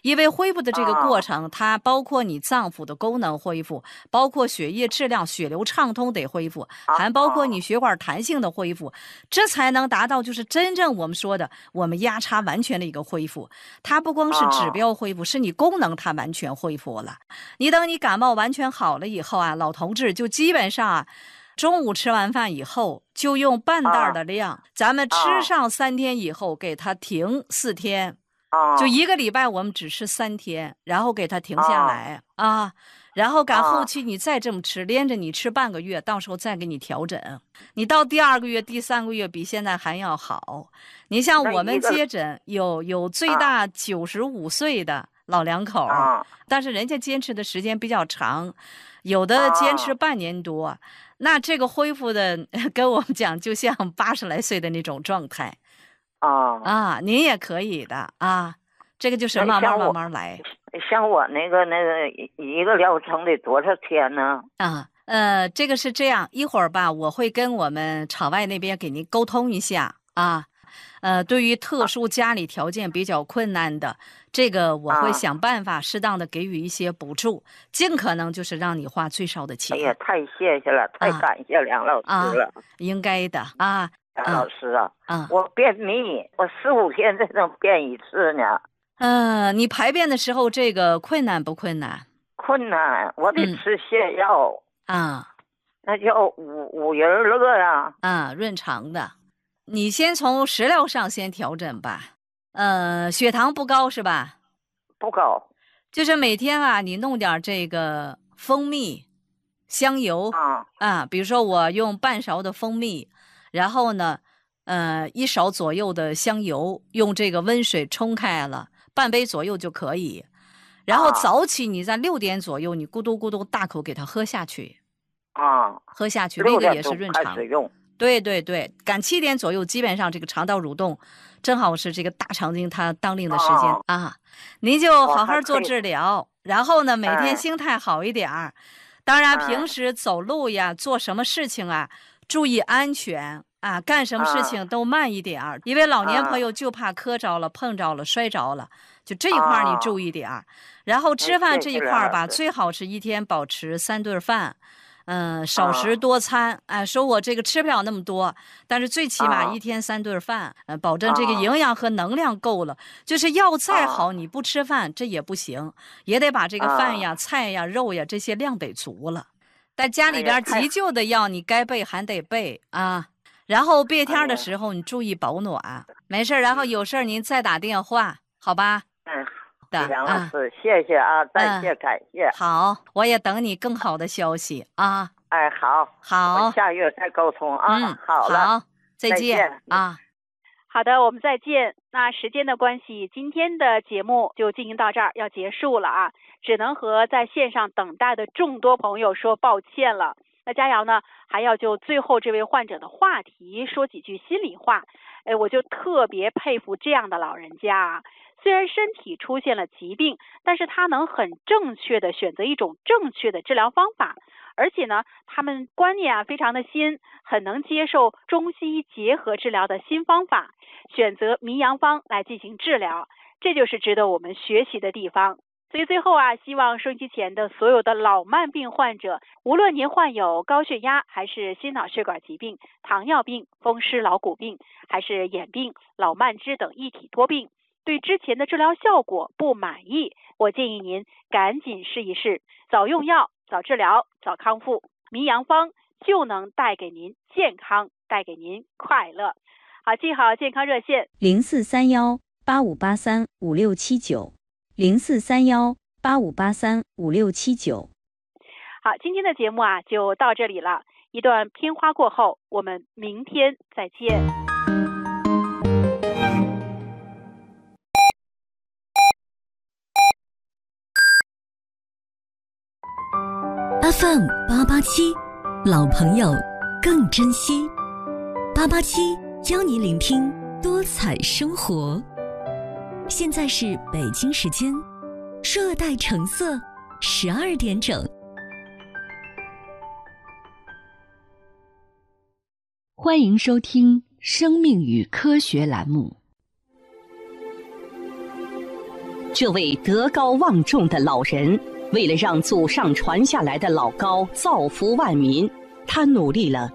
因为恢复的这个过程，它包括你脏腑的功能恢复，包括血液质量、血流畅通得恢复，还包括你血管弹性的恢复，这才能达到就是真正我们说的我们压差完全的一个恢复。它不光是指标恢复，是你功能它完全恢复了。你等你感冒完全好了以后啊，老同志就基本上啊，中午吃完饭以后就用半袋的量，咱们吃上3天以后给它停4天。就1个礼拜我们只吃3天，然后给它停下来然后赶后期你再这么吃，连着你吃半个月，到时候再给你调整。你到第2个月、第3个月比现在还要好。你像我们接诊有最大95岁的老两口，但是人家坚持的时间比较长，有的坚持半年多，那这个恢复的跟我们讲就像80来岁的那种状态。您也可以的这个就是慢慢来。 像我那个一个疗程得多少天呢？ 这个是这样，一会儿吧，我会跟我们场外那边给您沟通一下对于特殊家里条件比较困难的，这个我会想办法适当的给予一些补助，尽可能就是让你花最少的钱。 哎呀，太谢谢了，太感谢梁老师了。 应该的梁老师我便秘，我4、5天才能便1次呢。 你排便的时候这个困难不困难？ 困难，我得吃泻药那叫五仁乐润肠的。你先从食疗上先调整吧。血糖不高是吧？ 不高。 就是每天你弄点这个蜂蜜、香油比如说我用半勺的蜂蜜，然后呢1勺左右的香油，用这个温水冲开了，半杯左右就可以。然后早起你在6点左右，你咕嘟咕嘟大口给它喝下去喝下去，那个也是润肠。对对对，赶7点左右，基本上这个肠道蠕动正好是这个大肠经它当令的时间您就好好做治疗，然后呢每天心态好一点当然平时走路呀做什么事情注意安全干什么事情都慢一点因为老年朋友就怕磕着了、碰着了、摔着了，就这一块你注意点然后吃饭这一块吧，最好是1天保持3顿饭。少食多餐说我这个吃不了那么多，但是最起码1天3顿饭保证这个营养和能量够了。就是药再好你不吃饭这也不行，也得把这个饭呀、菜呀、肉呀这些量得足了。但家里边急救的药你该备还得备然后变天的时候你注意保暖没事，然后有事您再打电话好吧？ 梁老师谢谢再谢感谢。 好，我也等你更好的消息好，下月再沟通好了， 好，再见好的，我们再见。那时间的关系，今天的节目就进行到这儿，要结束了只能和在线上等待的众多朋友说抱歉了。那佳瑶呢，还要就最后这位患者的话题说几句心里话。我就特别佩服这样的老人家虽然身体出现了疾病，但是他能很正确的选择一种正确的治疗方法，而且呢，他们观念非常的新，很能接受中西医结合治疗的新方法，选择迷阳方来进行治疗，这就是值得我们学习的地方。所以最后希望收音机前的所有的老慢病患者，无论您患有高血压，还是心脑血管疾病、糖尿病、风湿老骨病，还是眼病、老慢支等一体多病，对之前的治疗效果不满意，我建议您赶紧试一试，早用药、早治疗、早康复，迷阳方就能带给您健康，带给您快乐。好，记好健康热线 043185835679，043185835679。 好，今天的节目就到这里了，一段片花过后，我们明天再见。 FM 887，老朋友更珍惜。887教你聆听多彩生活。现在是北京时间热带橙色12点整。 欢迎收听《生命与科学》栏目。 这位德高望重的老人，为了让祖上传下来的老高造福万民，他努力了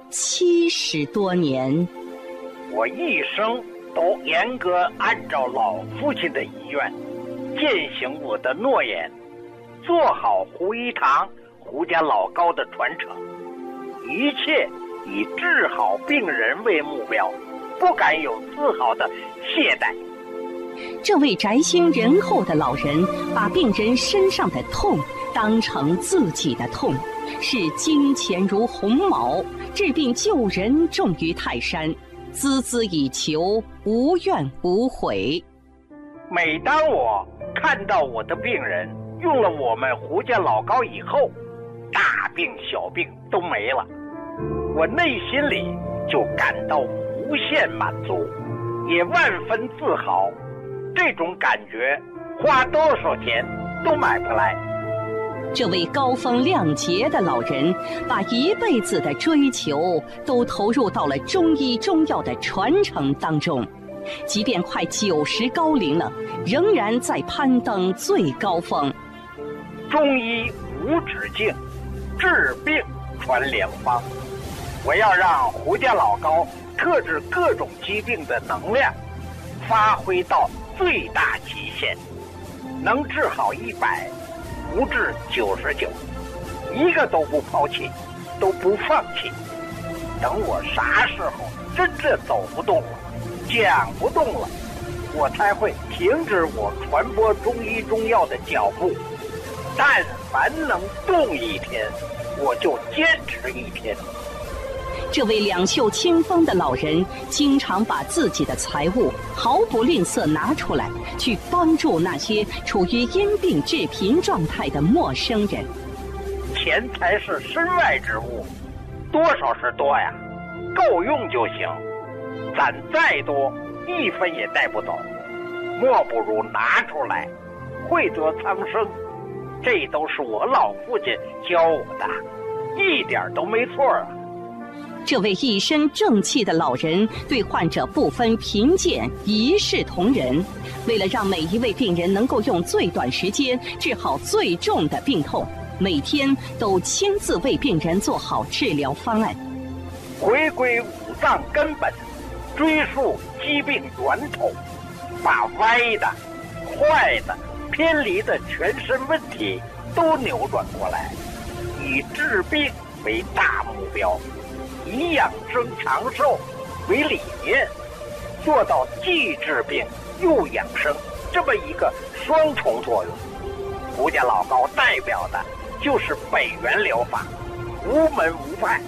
70多年。 我一生都严格按照老父亲的遗愿，践行我的诺言，做好胡一堂胡家老高的传承，一切以治好病人为目标，不敢有丝毫的懈怠。 这位宅心仁厚的老人，把病人身上的痛当成自己的痛，视金钱如鸿毛，治病救人重于泰山，孜孜以求，无怨无悔。 每当我看到我的病人用了我们胡家老高以后，大病小病都没了，我内心里就感到无限满足，也万分自豪。这种感觉花多少钱都买不来。 这位高风亮节的老人，把一辈子的追求都投入到了中医中药的传承当中，即便快90高龄了，仍然在攀登最高峰。 中医无止境，治病传良方。我要让胡家老高特治各种疾病的能量发挥到最大极限，能治好100，不治99，一个都不抛弃，都不放弃。等我啥时候真正走不动了，讲不动了，我才会停止我传播中医中药的脚步。但凡能动一天，我就坚持1天。 这位两袖清风的老人，经常把自己的财物毫不吝啬拿出来，去帮助那些处于因病致贫状态的陌生人。 钱财是身外之物，多少是多呀，够用就行。攒再多，1分也带不走，莫不如拿出来，惠泽苍生。这都是我老父亲教我的，一点都没错啊。 这位一身正气的老人，对患者不分贫贱，一视同仁。为了让每一位病人能够用最短时间治好最重的病痛，每天都亲自为病人做好治疗方案。 回归五脏根本，追溯疾病源头，把歪的、坏的、偏离的全身问题都扭转过来，以治病为大目标，以养生长寿为理念，做到既治病又养生这么一个双重作用。胡家老高代表的就是北元疗法，无门无派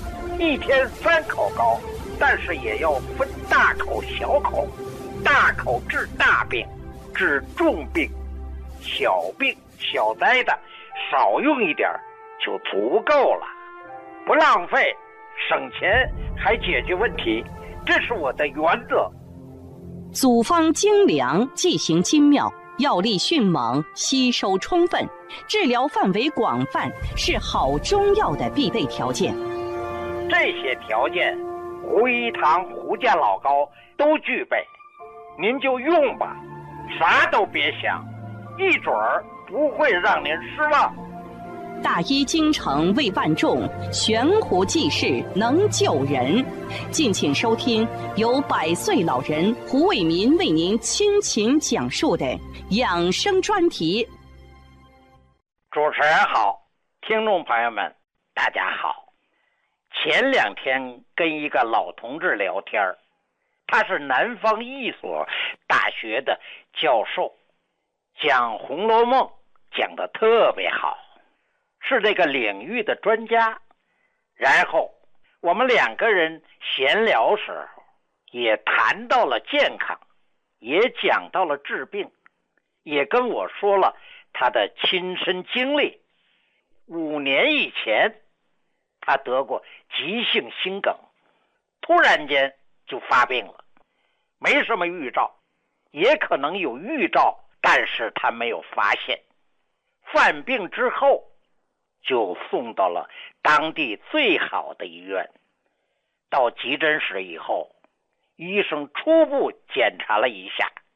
，1天3口膏，但是也要分大口小口，大口治大病，治重病，小病小灾的少用一点就足够了，不浪费，省钱还解决问题，这是我的原则。 组方精良，剂型精妙，药力迅猛，吸收充分，治疗范围广泛，是好中药的必备条件。 这些条件，胡一堂胡家老高都具备，您就用吧，啥都别想，一准儿不会让您失望。 大医精诚为万众，悬壶济世能救人。敬请收听由100岁老人胡卫民为您倾情讲述的养生专题。 主持人好，听众朋友们大家好。前2天跟一个老同志聊天，他是南方一所大学的教授，讲《红楼梦》讲得特别好，是这个领域的专家。然后我们2个人闲聊时候也谈到了健康，也讲到了治病，也跟我说了他的亲身经历。5年以前他得过急性心梗，突然间就发病了，没什么预兆，也可能有预兆，但是他没有发现。犯病之后就送到了当地最好的医院，到急诊室以后，医生初步检查了一下，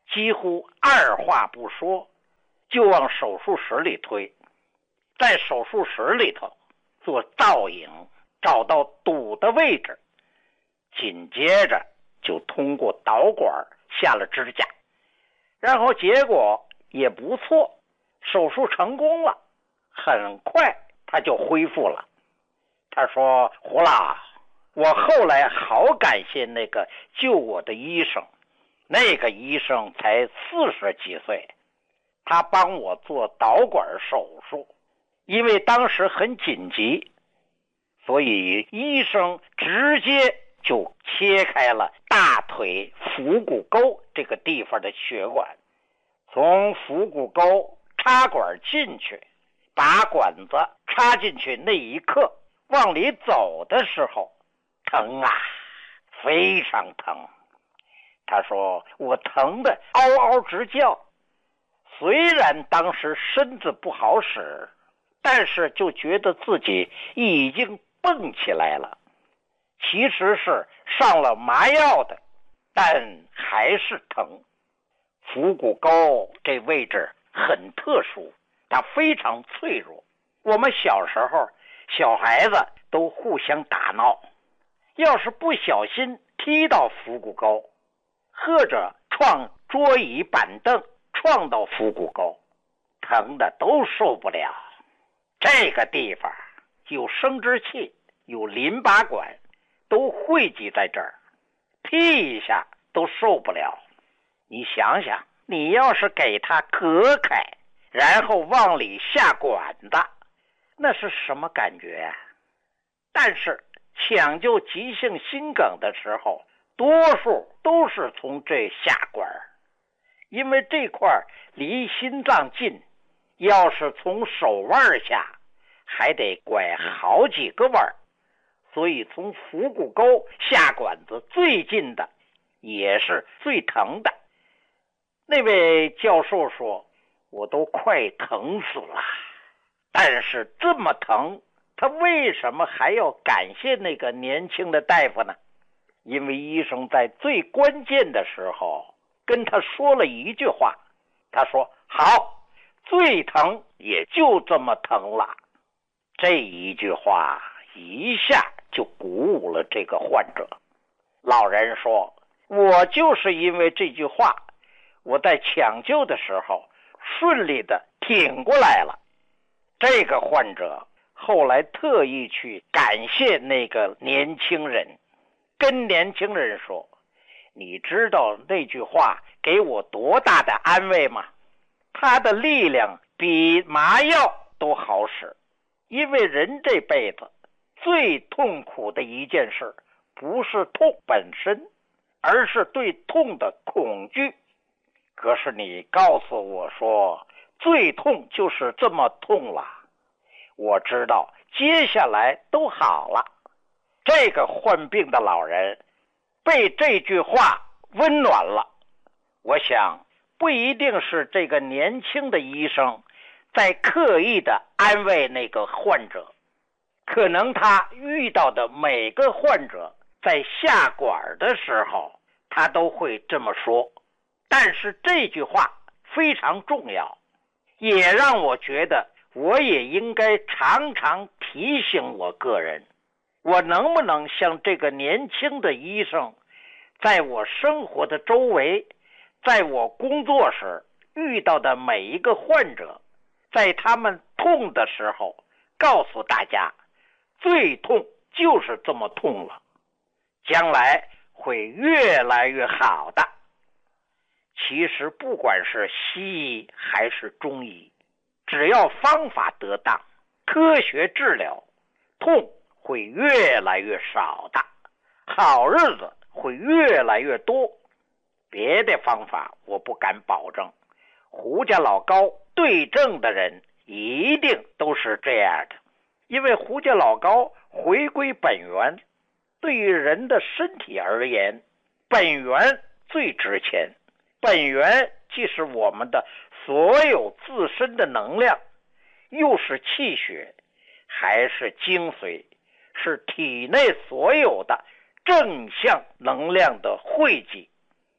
几乎二话不说就往手术室里推，在手术室里头做造影，找到堵的位置，紧接着就通过导管下了支架，然后结果也不错，手术成功了，很快他就恢复了。他说，胡老，我后来好感谢那个救我的医生，那个医生才40几岁，他帮我做导管手术，因为当时很紧急，所以医生直接就切开了大腿腹股沟这个地方的血管，从腹股沟插管进去，把管子插进去那一刻，往里走的时候，疼啊，非常疼。他说我疼得嗷嗷直叫，虽然当时身子不好使，但是就觉得自己已经蹦起来了，其实是上了麻药的，但还是疼。腹股沟这位置很特殊，它非常脆弱。我们小时候小孩子都互相打闹，要是不小心踢到腹股沟，或者撞桌椅板凳撞到腹股沟，疼的都受不了。这个地方有生殖器，有淋巴管，都汇集在这儿，踢一下都受不了。你想想，你要是给它隔开，然后往里下管子，那是什么感觉啊？但是抢救急性心梗的时候，多数都是从这下管，因为这块离心脏近，要是从手腕下还得拐好几个弯，所以从腹股沟下管子最近的也是最疼的。那位教授说，我都快疼死了，但是这么疼，他为什么还要感谢那个年轻的大夫呢？因为医生在最关键的时候跟他说了一句话，他说，好，最疼也就这么疼了。这一句话一下就鼓舞了这个患者。老人说，我就是因为这句话，我在抢救的时候顺利的挺过来了。这个患者后来特意去感谢那个年轻人，跟年轻人说，你知道那句话给我多大的安慰吗？它的力量比麻药都好使。因为人这辈子最痛苦的一件事，不是痛本身，而是对痛的恐惧。可是你告诉我说，最痛就是这么痛了，我知道接下来都好了。这个患病的老人被这句话温暖了。我想不一定是这个年轻的医生在刻意的安慰那个患者，可能他遇到的每个患者在下管的时候，他都会这么说。但是这句话非常重要，也让我觉得我也应该常常提醒我个人，我能不能像这个年轻的医生，在我生活的周围，在我工作时遇到的每一个患者，在他们痛的时候告诉大家，最痛就是这么痛了，将来会越来越好的。其实不管是西医还是中医，只要方法得当，科学治疗，痛会越来越少的，好日子会越来越多。别的方法我不敢保证，胡家老高对症的人一定都是这样的。因为胡家老高回归本源，对于人的身体而言，本源最值钱。本源既是我们的所有自身的能量，又是气血，还是精髓，是体内所有的正向能量的汇集。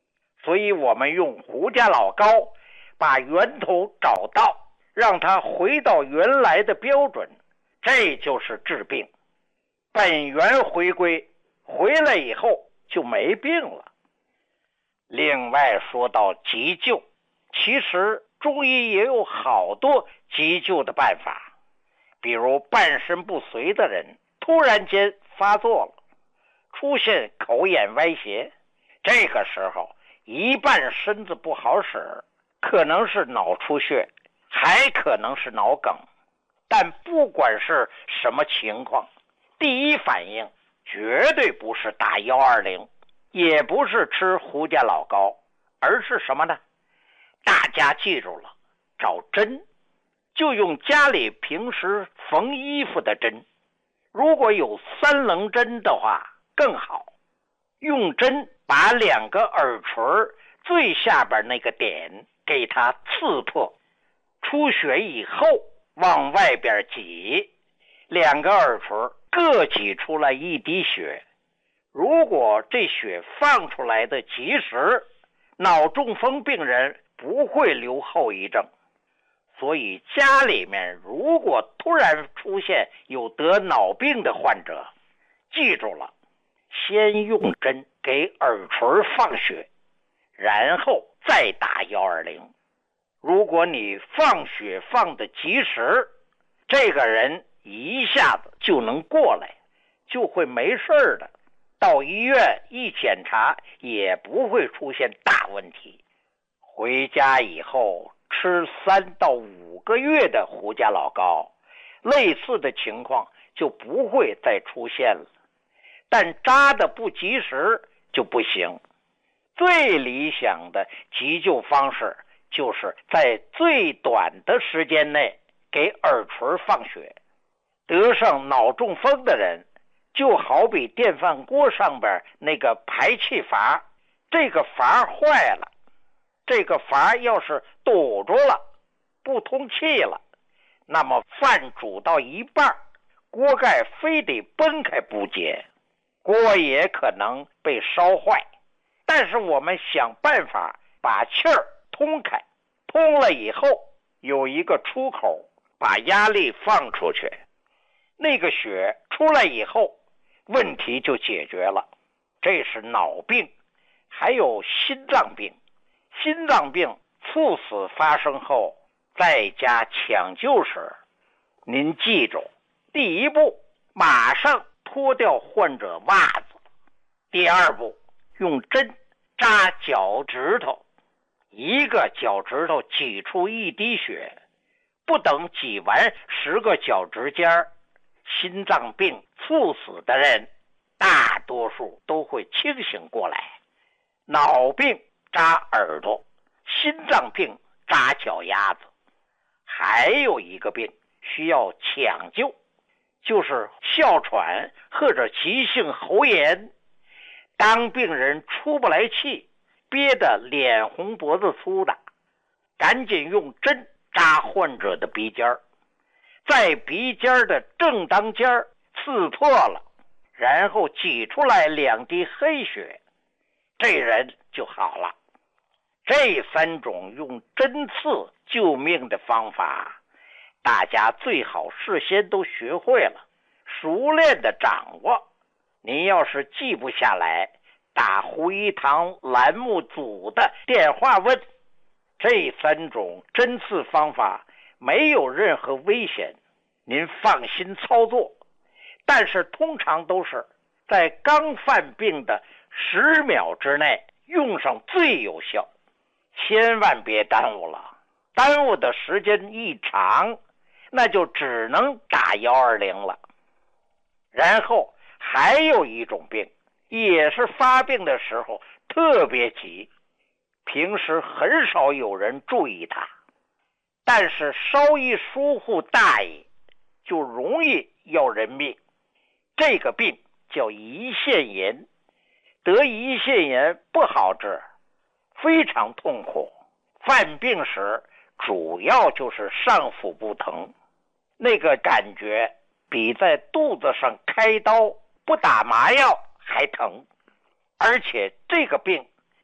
所以我们用胡家老膏把源头找到，让它回到原来的标准，这就是治病。本源回归，回来以后就没病了。另外说到急救，其实中医也有好多急救的办法，比如半身不遂的人突然间发作了，出现口眼歪斜，这个时候一半身子不好使，可能是脑出血，还可能是脑梗。但不管是什么情况，第一反应绝对不是打120，也不是吃胡家老膏，而是什么呢？大家记住了，找针，就用家里平时缝衣服的针，如果有3棱针的话更好。用针把2个耳垂最下边那个点给它刺破，出血以后往外边挤，2个耳垂各挤出来1滴血。如果这血放出来的及时，脑中风病人不会留后遗症。所以家里面如果突然出现有得脑病的患者，记住了，先用针给耳垂放血，然后再打120。如果你放血放的及时，这个人一下子就能过来，就会没事的。到医院一检查也不会出现大问题。回家以后吃3到5个月的胡家老膏，类似的情况就不会再出现了。但扎的不及时就不行。最理想的急救方式就是在最短的时间内给耳垂放血。得上脑中风的人就好比电饭锅上边那个排气阀，这个阀坏了，这个阀要是堵住了，不通气了，那么饭煮到一半，锅盖非得崩开不结，锅也可能被烧坏。但是我们想办法把气儿通开，通了以后有一个出口，把压力放出去，那个血出来以后，问题就解决了。这是脑病。还有心脏病。心脏病猝死发生后，在家抢救时，您记住，第一步马上脱掉患者袜子，第二步用针扎脚趾头，一个脚趾头挤出1滴血，不等挤完10个脚趾尖，心脏病猝死的人大多数都会清醒过来。脑病扎耳朵，心脏病扎脚丫子。还有一个病需要抢救，就是哮喘或者急性喉炎。当病人出不来气，憋得脸红脖子粗的，赶紧用针扎患者的鼻尖，在鼻尖的正当尖刺破了，然后挤出来2滴黑血，这人就好了。这3种用针刺救命的方法，大家最好事先都学会了，熟练的掌握。您要是记不下来，打胡一堂栏目组的电话问。这3种针刺方法没有任何危险，您放心操作。但是通常都是在刚犯病的10秒之内用上最有效，千万别耽误了。耽误的时间一长，那就只能打120了。然后还有一种病，也是发病的时候特别急，平时很少有人注意它，但是稍一疏忽大意就容易要人命。这个病叫胰腺炎。得胰腺炎不好治，非常痛苦。犯病时主要就是上腹部疼，那个感觉比在肚子上开刀不打麻药还疼。而且这个病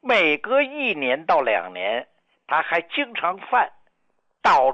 每隔1年到2年，他还经常犯，导